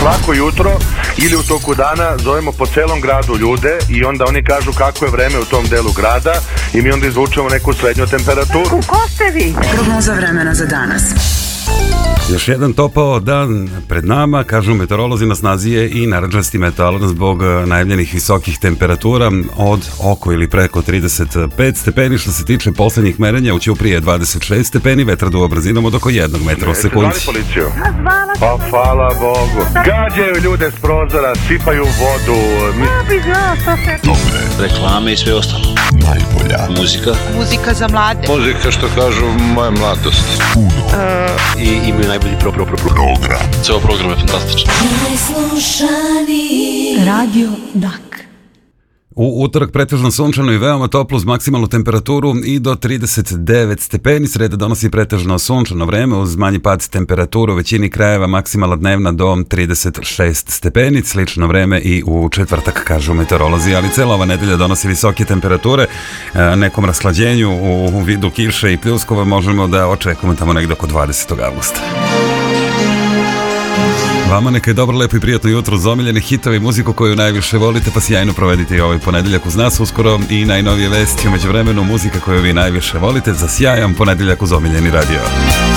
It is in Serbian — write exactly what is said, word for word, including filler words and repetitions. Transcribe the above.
svako jutro ili u toku dana zovemo po celom gradu ljude i onda oni kažu kako je vreme u tom delu grada i mi onda izvučemo neku srednju temperaturu. Ko ste vi? Prognoza vremena za danas. Još jedan topao dan pred nama, kažu meteorolozi, na snazi je i narandžasti meteorolog zbog najavljenih visokih temperatura od oko ili preko trideset pet stepeni. Što se tiče poslednjih merenja, u Ćupriji je dvadeset šest stepeni, vetar duva brzinom od oko jednog metra u sekundi. Jeste zvali policiju? Pa hvala Bogu. Gađaju ljude s prozora, sipaju vodu. Ja bi znao što se... Dobre. Reklame i sve ostalo. Najbolja. Muzika. Muzika za mlade. Muzika, što kažu, moja mladost. Uh... I imaju najbolji pro, pro, pro, pro. program. Ceo program je fantastičan. Najslušaniji Radio Dak. U utorak pretežno sunčano i veoma toplo uz maksimalnu temperaturu i do trideset devet stepeni. Sreda donosi pretežno sunčano vreme uz manji pad temperaturu u većini krajeva, maksimalna dnevna do trideset šest stepeni. Slično vreme i u četvrtak, kažu meteorolozi, ali cela ova nedelja donosi visoke temperature. Nekom rashlađenju u vidu kiše i pljuskova možemo da očekujemo tamo negde oko dvadesetog avgusta. Vama neka je dobro, lepo i prijatno jutro uz omiljene hitove i muziku koju najviše volite, pa sjajno provedite i ovaj ponedeljak uz nas. Uskoro i najnovije vesti, u međuvremenu muzika koju vi najviše volite za sjajan ponedeljak uz omiljeni radio.